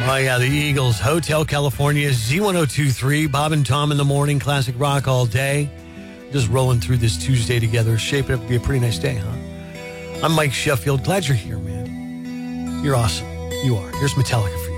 Oh, yeah, the Eagles, Hotel California, Z1023, Bob and Tom in the morning, classic rock all day. Just rolling through this Tuesday together, shaping up to be a pretty nice day, huh? I'm Mike Sheffield. Glad you're here, man. You're awesome. You are. Here's Metallica for you.